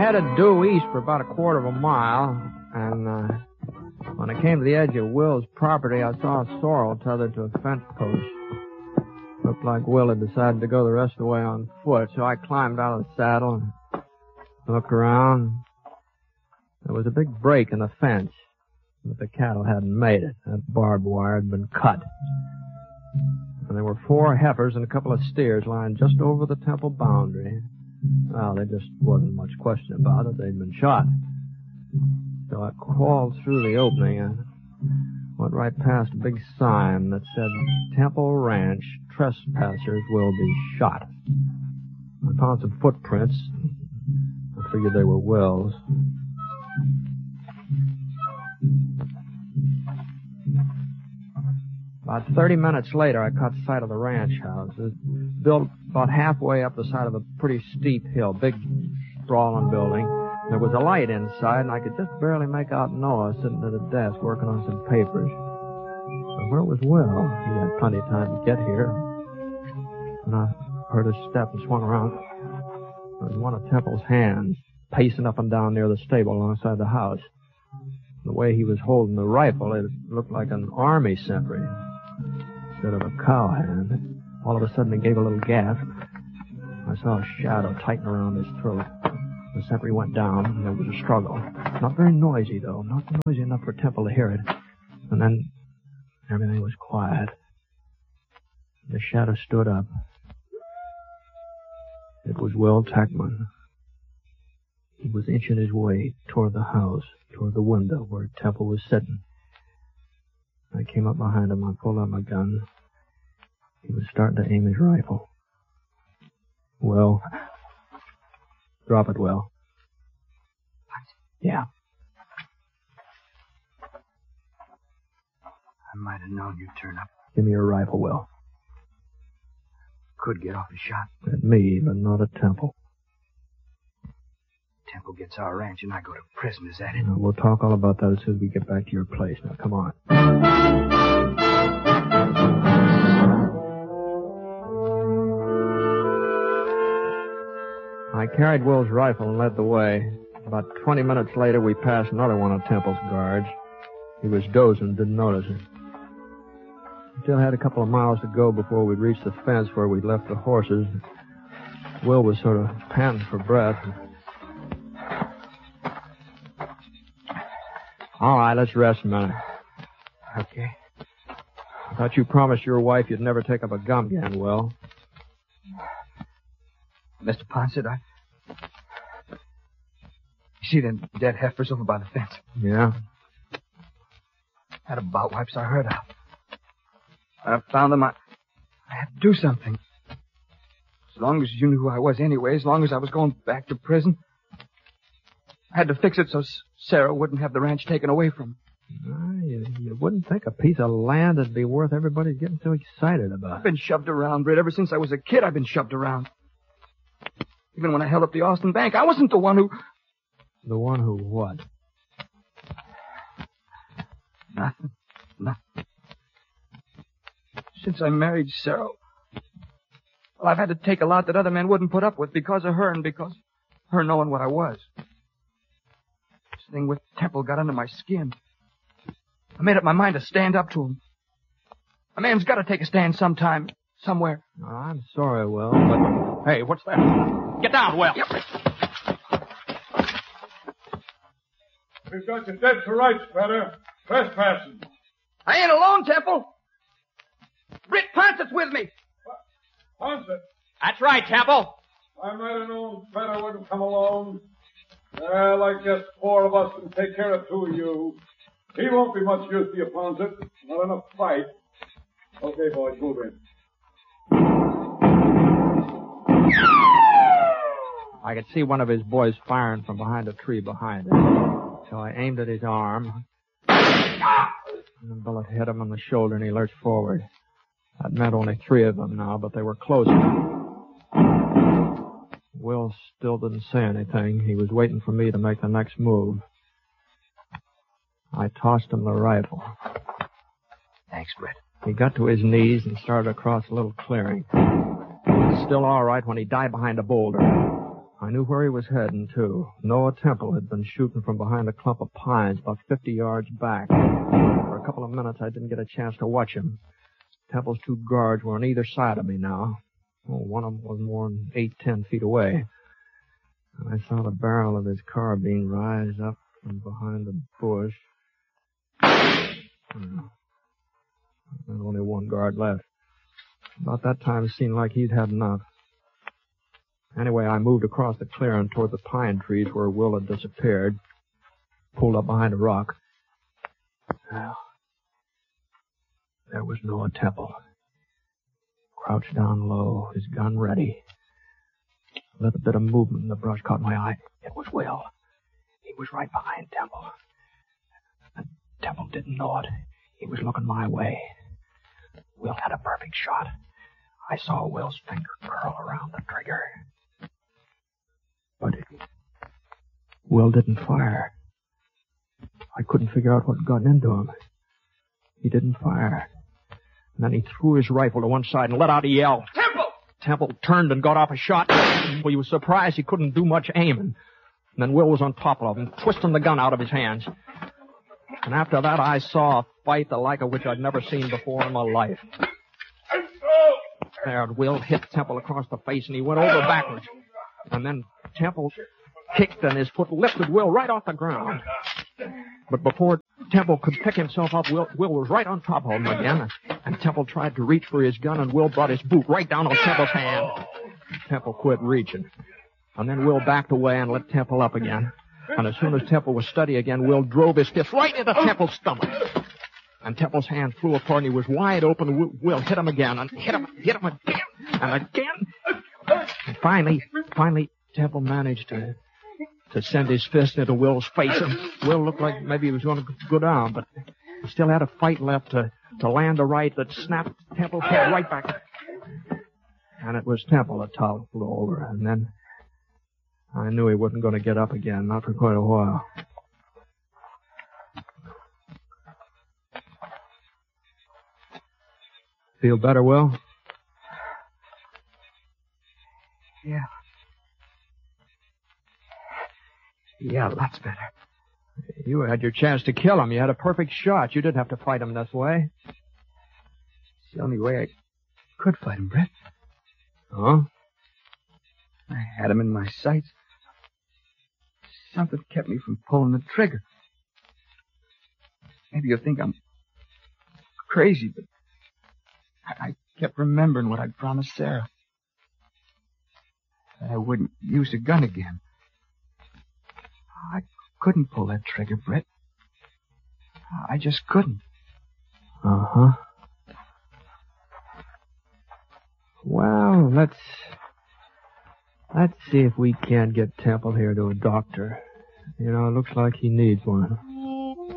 headed due east for about a quarter of a mile, and when I came to the edge of Will's property, I saw a sorrel tethered to a fence post. Looked like Will had decided to go the rest of the way on foot, so I climbed out of the saddle and looked around. There was a big break in the fence, but the cattle hadn't made it. That barbed wire had been cut. And there were 4 heifers and a couple of steers lying just over the temple boundary. Well, there just wasn't much question about it. They'd been shot. So I crawled through the opening and went right past a big sign that said, Temple Ranch, trespassers will be shot. I found some footprints. I figured they were Will's. About 30 minutes later, I caught sight of the ranch house. It was built about halfway up the side of a pretty steep hill, big, sprawling building. There was a light inside, and I could just barely make out Noah sitting at a desk working on some papers. But where was Will? He had plenty of time to get here. And I heard a step and swung around. There was one of Temple's hands pacing up and down near the stable alongside the house. The way he was holding the rifle, it looked like an army sentry instead of a cowhand. All of a sudden, he gave a little gasp. I saw a shadow tighten around his throat. The sentry went down, and there was a struggle. Not very noisy, though. Not noisy enough for Temple to hear it. And then everything was quiet. The shadow stood up. It was Will Tackman. He was inching his way toward the house, toward the window where Temple was sitting. I came up behind him. I pulled out my gun. He was starting to aim his rifle. Will. Drop it, Will. Yeah. I might have known you'd turn up. Give me your rifle, Will. Could get off a shot. At me, but not at Temple. Temple gets our ranch and I go to prison, is that it? We'll talk all about that as soon as we get back to your place. Now, come on. I carried Will's rifle and led the way. About 20 minutes later, we passed another one of Temple's guards. He was dozing, didn't notice it. Still had a couple of miles to go before we'd reached the fence where we'd left the horses. Will was sort of panting for breath. All right, let's rest a minute. Okay. I thought you promised your wife you'd never take up a gun again, Will. Mr. Ponset, I see them dead heifers over by the fence. Yeah? Had about wipes I heard of. I found them. I had to do something. As long as you knew who I was anyway, as long as I was going back to prison, I had to fix it so Sarah wouldn't have the ranch taken away from her. You wouldn't think a piece of land would be worth everybody getting so excited about. I've been shoved around, Britt. Ever since I was a kid, I've been shoved around. Even when I held up the Austin Bank, I wasn't the one who... The one who what? Nothing. Since I married Sarah, well, I've had to take a lot that other men wouldn't put up with because of her and because of her knowing what I was. This thing with Temple got under my skin. I made up my mind to stand up to him. A man's got to take a stand sometime, somewhere. Oh, I'm sorry, Will, but... Hey, what's that? Get down, Will. Yep. We've got you dead to rights, brother. Trespassing. I ain't alone, Temple. Britt Ponset's with me. Ponset? That's right, Temple. I might have known Feta wouldn't come alone. Well, I guess 4 of us can take care of 2 of you. He won't be much use to you, Ponset. Not enough fight. Okay, boys, move in. I could see one of his boys firing from behind a tree behind him. So I aimed at his arm. And the bullet hit him on the shoulder and he lurched forward. That meant only 3 of them now, but they were closer. Will still didn't say anything. He was waiting for me to make the next move. I tossed him the rifle. Thanks, Britt. He got to his knees and started across a little clearing. He was still all right when he died behind a boulder. I knew where he was heading, too. Noah Temple had been shooting from behind a clump of pines about 50 yards back. For a couple of minutes, I didn't get a chance to watch him. Temple's 2 guards were on either side of me now. One of them was more than 8-10 feet away. And I saw the barrel of his carbine rise up from behind the bush. There's only 1 guard left. About that time, it seemed like he'd had enough. Anyway, I moved across the clearing toward the pine trees where Will had disappeared. Pulled up behind a rock. Well, there was Noah Temple. Crouched down low, his gun ready. A little bit of movement in the brush caught my eye. It was Will. He was right behind Temple. And Temple didn't know it. He was looking my way. Will had a perfect shot. I saw Will's finger curl around the trigger. But Will didn't fire. I couldn't figure out what had gotten into him. He didn't fire. And then he threw his rifle to one side and let out a yell. Temple! Temple turned and got off a shot. Well, he was surprised he couldn't do much aiming. And then Will was on top of him, twisting the gun out of his hands. And after that, I saw a fight the like of which I'd never seen before in my life. There, Will hit Temple across the face, and he went over backwards. And then Temple kicked, and his foot lifted Will right off the ground. But before Temple could pick himself up, Will was right on top of him again. And Temple tried to reach for his gun, and Will brought his boot right down on Temple's hand. Temple quit reaching. And then Will backed away and let Temple up again. And as soon as Temple was steady again, Will drove his fist right into Temple's stomach. And Temple's hand flew apart, and he was wide open. Will hit him again, and hit him again, and again. And finally, Temple managed to send his fist into Will's face, and Will looked like maybe he was going to go down, but he still had a fight left to land a right that snapped Temple's head right back. And it was Temple that toppled over, and then I knew he wasn't going to get up again, not for quite a while. Feel better, Will? Yeah, lots better. You had your chance to kill him. You had a perfect shot. You didn't have to fight him this way. It's the only way I could fight him, Brett. Huh? I had him in my sights. Something kept me from pulling the trigger. Maybe you'll think I'm crazy, but I kept remembering what I'd promised Sarah. That I wouldn't use a gun again. I couldn't pull that trigger, Brett. I just couldn't. Uh-huh. Well, let's see if we can't get Temple here to a doctor. You know, it looks like he needs one.